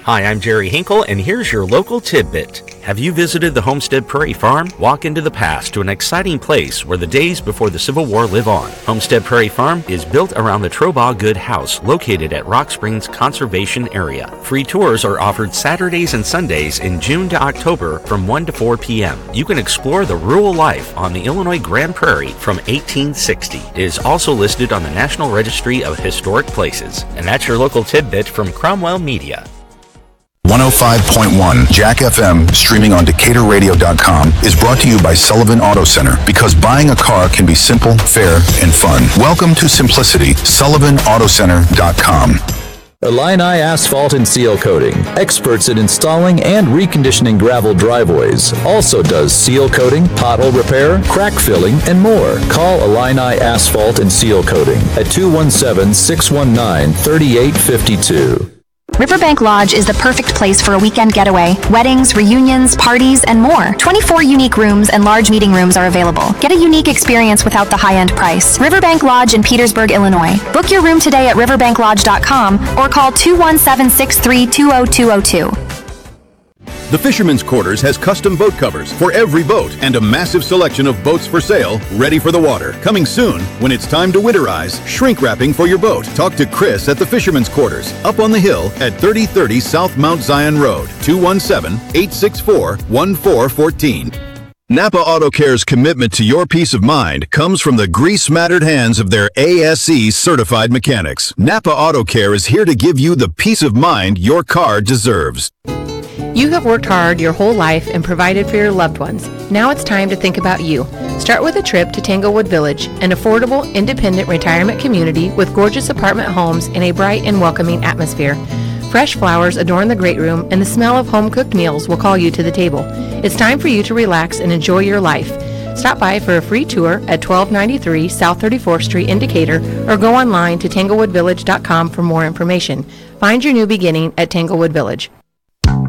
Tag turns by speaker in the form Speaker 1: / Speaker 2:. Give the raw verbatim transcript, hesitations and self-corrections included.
Speaker 1: Hi, I'm Jerry Hinkle, and here's your local tidbit. Have you visited the Homestead Prairie Farm? Walk into the past to an exciting place where the days before the Civil War live on. Homestead Prairie Farm is built around the Trobaugh Good House, located at Rock Springs Conservation Area. Free tours are offered Saturdays and Sundays in June to October from one to four p.m. You can explore the rural life on the Illinois Grand Prairie from eighteen sixty. It is also listed on the National Registry of Historic Places. And that's your local tidbit from Cromwell Media.
Speaker 2: one oh five point one Jack F M, streaming on Decatur Radio dot com, is brought to you by Sullivan Auto Center, because buying a car can be simple, fair, and fun. Welcome to simplicity. Sullivan Auto Center dot com.
Speaker 3: Illini Asphalt and Seal Coating, experts in installing and reconditioning gravel driveways. Also does seal coating, pothole repair, crack filling, and more. Call Illini Asphalt and Seal Coating at two one seven, six one nine, three eight five two.
Speaker 4: Riverbank Lodge is the perfect place for a weekend getaway. Weddings, reunions, parties, and more. twenty-four unique rooms and large meeting rooms are available. Get a unique experience without the high-end price. Riverbank Lodge in Petersburg, Illinois. Book your room today at riverbank lodge dot com or call two one seven, six three two zero two zero two.
Speaker 5: The Fisherman's Quarters has custom boat covers for every boat and a massive selection of boats for sale, ready for the water. Coming soon, when it's time to winterize, shrink wrapping for your boat. Talk to Chris at the Fisherman's Quarters, up on the hill at thirty thirty South Mount Zion Road, two one seven, eight six four, one four one four. Napa Auto Care's commitment to your peace of mind comes from the grease-mattered hands of their A S E certified mechanics. Napa Auto Care is here to give you the peace of mind your car deserves.
Speaker 6: You have worked hard your whole life and provided for your loved ones. Now it's time to think about you. Start with a trip to Tanglewood Village, an affordable, independent retirement community with gorgeous apartment homes in a bright and welcoming atmosphere. Fresh flowers adorn the great room, and the smell of home-cooked meals will call you to the table. It's time for you to relax and enjoy your life. Stop by for a free tour at twelve ninety-three South thirty-fourth Street in Decatur, or go online to tanglewood village dot com for more information. Find your new beginning at Tanglewood Village.